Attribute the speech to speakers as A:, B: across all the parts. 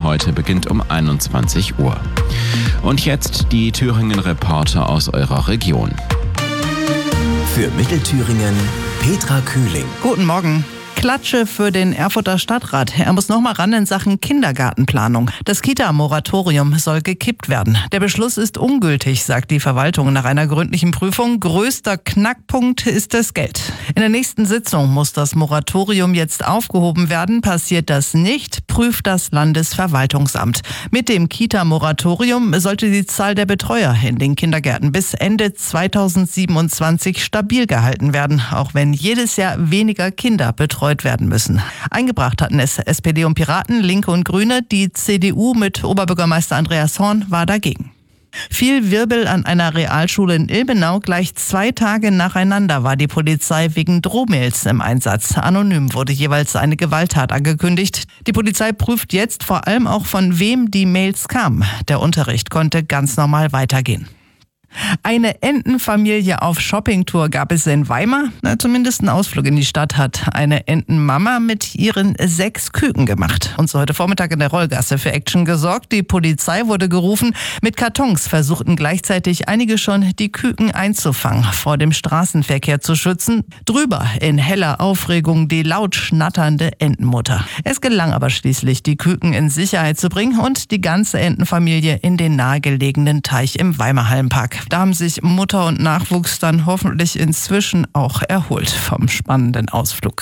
A: heute beginnt um 21 Uhr. Und jetzt die Thüringen-Reporter aus eurer Region.
B: Für Mittelthüringen Petra Kühling.
C: Guten Morgen. Klatsche für den Erfurter Stadtrat. Er muss noch mal ran in Sachen Kindergartenplanung. Das Kita-Moratorium soll gekippt werden. Der Beschluss ist ungültig, sagt die Verwaltung nach einer gründlichen Prüfung. Größter Knackpunkt ist das Geld. In der nächsten Sitzung muss das Moratorium jetzt aufgehoben werden. Passiert das nicht, prüft das Landesverwaltungsamt. Mit dem Kita-Moratorium sollte die Zahl der Betreuer in den Kindergärten bis Ende 2027 stabil gehalten werden, auch wenn jedes Jahr weniger Kinder betreut werden müssen. Eingebracht hatten es SPD und Piraten, Linke und Grüne. Die CDU mit Oberbürgermeister Andreas Horn war dagegen. Viel Wirbel an einer Realschule in Ilmenau. Gleich 2 Tage nacheinander war die Polizei wegen Drohmails im Einsatz. Anonym wurde jeweils eine Gewalttat angekündigt. Die Polizei prüft jetzt vor allem auch, von wem die Mails kamen. Der Unterricht konnte ganz normal weitergehen. Eine Entenfamilie auf Shoppingtour gab es in Weimar. Zumindest einen Ausflug in die Stadt hat eine Entenmama mit ihren 6 Küken gemacht. Und so heute Vormittag in der Rollgasse für Action gesorgt. Die Polizei wurde gerufen. Mit Kartons versuchten gleichzeitig einige schon, die Küken einzufangen, vor dem Straßenverkehr zu schützen. Drüber in heller Aufregung die laut schnatternde Entenmutter. Es gelang aber schließlich, die Küken in Sicherheit zu bringen und die ganze Entenfamilie in den nahegelegenen Teich im Weimarhallenpark. Da haben sich Mutter und Nachwuchs dann hoffentlich inzwischen auch erholt vom spannenden Ausflug.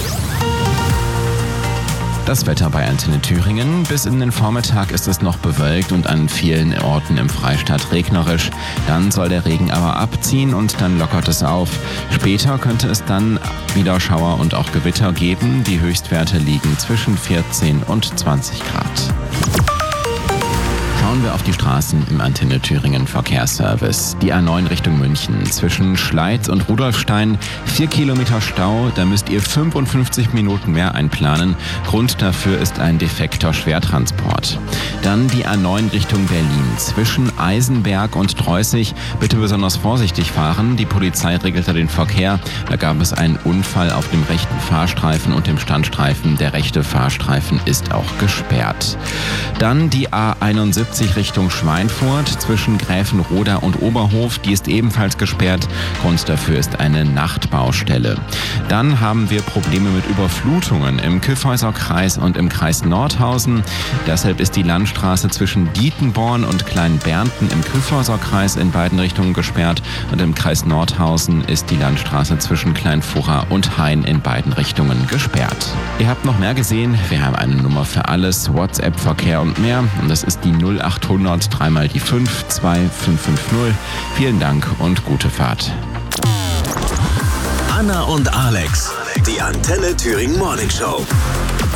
A: Das Wetter bei Antenne Thüringen. Bis in den Vormittag ist es noch bewölkt und an vielen Orten im Freistaat regnerisch. Dann soll der Regen aber abziehen und dann lockert es auf. Später könnte es dann wieder Schauer und auch Gewitter geben. Die Höchstwerte liegen zwischen 14 und 20 Grad. Schauen wir auf die Straßen im Antenne Thüringen Verkehrsservice. Die A9 Richtung München. Zwischen Schleiz und Rudolfstein 4 Kilometer Stau. Da müsst ihr 55 Minuten mehr einplanen. Grund dafür ist ein defekter Schwertransport. Dann die A9 Richtung Berlin. Zwischen Eisenberg und Treußig bitte besonders vorsichtig fahren. Die Polizei regelte den Verkehr. Da gab es einen Unfall auf dem rechten Fahrstreifen und dem Standstreifen. Der rechte Fahrstreifen ist auch gesperrt. Dann die A71 Richtung Schweinfurt zwischen Gräfenroda und Oberhof. Die ist ebenfalls gesperrt. Grund dafür ist eine Nachtbaustelle. Dann haben wir Probleme mit Überflutungen im Kyffhäuser Kreis und im Kreis Nordhausen. Deshalb ist die Landstraße zwischen Dietenborn und Kleinbernten im Kyffhäuser Kreis in beiden Richtungen gesperrt. Und im Kreis Nordhausen ist die Landstraße zwischen Kleinfurra und Hain in beiden Richtungen gesperrt. Ihr habt noch mehr gesehen. Wir haben eine Nummer für alles. WhatsApp, Verkehr und mehr. Und das ist die 0800 3 mal die 5 2550. Vielen Dank und gute Fahrt.
B: Anna und Alex, die Antenne Thüringen Morning Show.